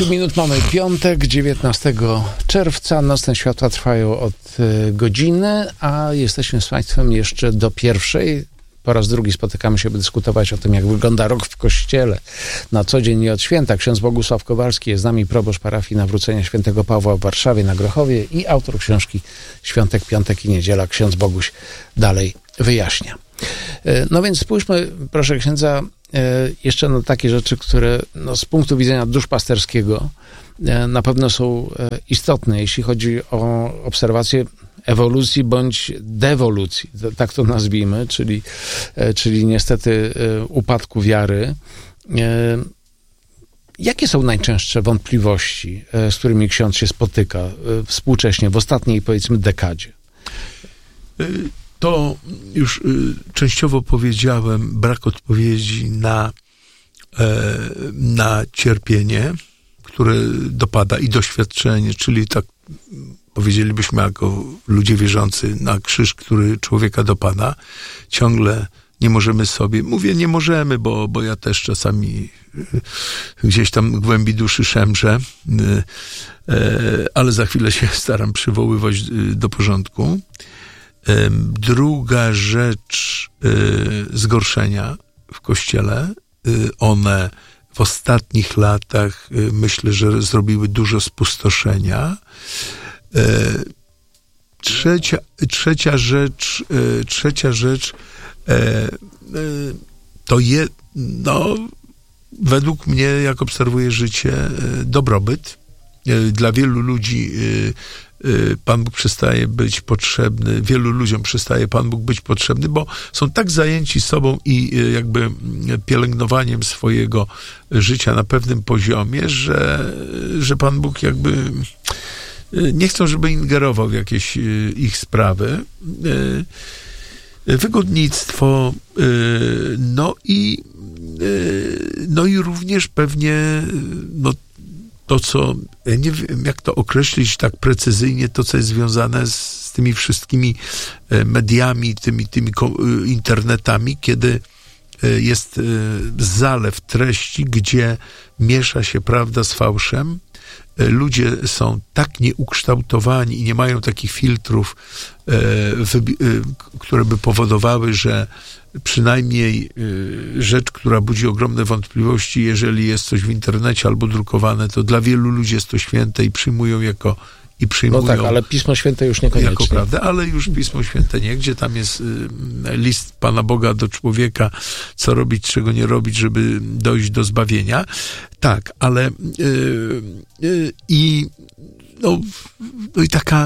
minut mamy piątek, 19 czerwca. Nocne światła trwają od godziny, a jesteśmy z Państwem jeszcze do pierwszej. Po raz drugi spotykamy się, by dyskutować o tym, jak wygląda rok w Kościele na co dzień i od święta. Ksiądz Bogusław Kowalski jest z nami, proboszcz parafii Nawrócenia Świętego Pawła w Warszawie na Grochowie i autor książki Świątek, Piątek i Niedziela. Ksiądz Boguś dalej wyjaśnia. No więc spójrzmy, proszę księdza, jeszcze na takie rzeczy, które z punktu widzenia duszpasterskiego na pewno są istotne, jeśli chodzi o obserwację ewolucji bądź dewolucji, tak to nazwijmy, czyli niestety upadku wiary. Jakie są najczęstsze wątpliwości, z którymi ksiądz się spotyka współcześnie, w ostatniej, powiedzmy, dekadzie? To już częściowo powiedziałem, brak odpowiedzi na cierpienie, które dopada i doświadczenie, czyli tak powiedzielibyśmy jako ludzie wierzący na krzyż, który człowieka dopada. Ciągle nie możemy sobie, mówię nie możemy, bo ja też czasami gdzieś tam w głębi duszy szemrzę, ale za chwilę się staram przywoływać do porządku. Druga rzecz, zgorszenia w Kościele, one w ostatnich latach myślę, że zrobiły dużo spustoszenia. Trzecia rzecz to według mnie, jak obserwuję życie, dobrobyt. Dla wielu ludzi Pan Bóg przestaje być potrzebny, wielu ludziom przestaje Pan Bóg być potrzebny, bo są tak zajęci sobą i jakby pielęgnowaniem swojego życia na pewnym poziomie, że Pan Bóg jakby nie chcą, żeby ingerował w jakieś ich sprawy. Wygodnictwo, no i również pewnie to, co, ja nie wiem, jak to określić tak precyzyjnie, to, co jest związane z tymi wszystkimi mediami, tymi internetami, kiedy jest zalew treści, gdzie miesza się prawda z fałszem. Ludzie są tak nieukształtowani i nie mają takich filtrów, które by powodowały, że przynajmniej rzecz, która budzi ogromne wątpliwości, jeżeli jest coś w internecie albo drukowane, to dla wielu ludzi jest to święte i przyjmują No tak, ale Pismo Święte już niekoniecznie. Jako prawdę, ale już Pismo Święte nie, gdzie tam jest list Pana Boga do człowieka, co robić, czego nie robić, żeby dojść do zbawienia. Tak, ale i taka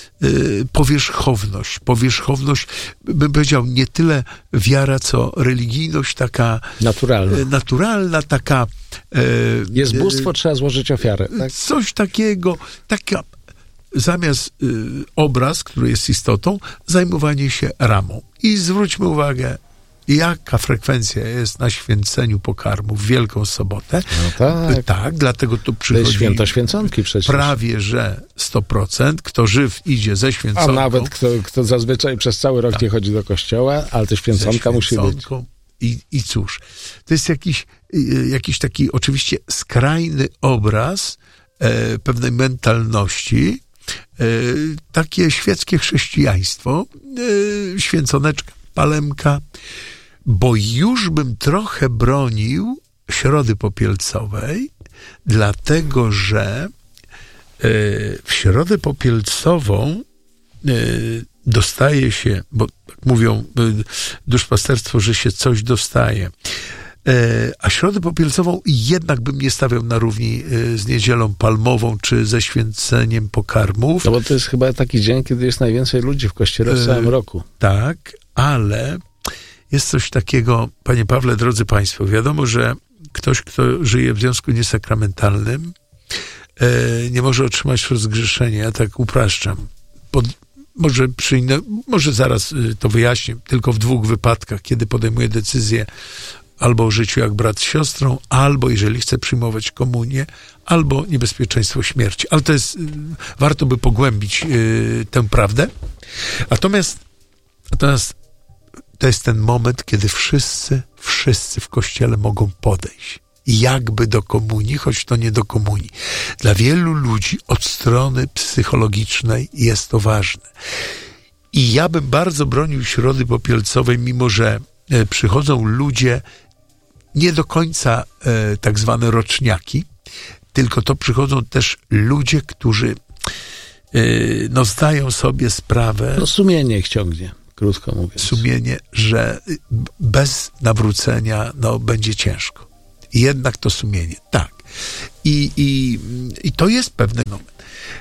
powierzchowność, bym powiedział, nie tyle wiara, co religijność taka naturalna taka... Jest bóstwo, trzeba złożyć ofiarę. Tak? Coś takiego, zamiast obraz, który jest istotą, zajmowanie się ramą. I zwróćmy uwagę, jaka frekwencja jest na święceniu pokarmu w Wielką Sobotę. No tak, dlatego tu przychodzi... To jest święto święconki przecież. Prawie, że 100%. Kto żyw idzie ze święconką. A nawet kto zazwyczaj przez cały rok nie chodzi do kościoła, ale to święconka musi być. I cóż, to jest jakiś taki oczywiście skrajny obraz pewnej mentalności, takie świeckie chrześcijaństwo, święconeczka, palemka, bo już bym trochę bronił Środy Popielcowej, dlatego że w Środę Popielcową dostaje się, bo tak mówią duszpasterstwo, że się coś dostaje, a Środę Popielcową jednak bym nie stawiał na równi z Niedzielą Palmową czy ze święceniem pokarmów. No bo to jest chyba taki dzień, kiedy jest najwięcej ludzi w kościele w całym roku. Tak, ale jest coś takiego, Panie Pawle, drodzy Państwo, wiadomo, że ktoś, kto żyje w związku niesakramentalnym, nie może otrzymać rozgrzeszenia, ja tak upraszczam. Może zaraz to wyjaśnię, tylko w 2 wypadkach, kiedy podejmuje decyzję albo o życiu jak brat z siostrą, albo jeżeli chce przyjmować komunię, albo niebezpieczeństwo śmierci. Ale to jest, warto by pogłębić tę prawdę. Natomiast to jest ten moment, kiedy wszyscy w Kościele mogą podejść. jakby do komunii, choć to nie do komunii. Dla wielu ludzi od strony psychologicznej jest to ważne. I ja bym bardzo bronił Środy Popielcowej, mimo że przychodzą ludzie nie do końca tak zwane roczniaki, tylko to przychodzą też ludzie, którzy zdają sobie sprawę... Sumienie ich ciągnie, krótko mówiąc. Sumienie, że bez nawrócenia będzie ciężko. I jednak to sumienie, tak. I to jest pewny moment.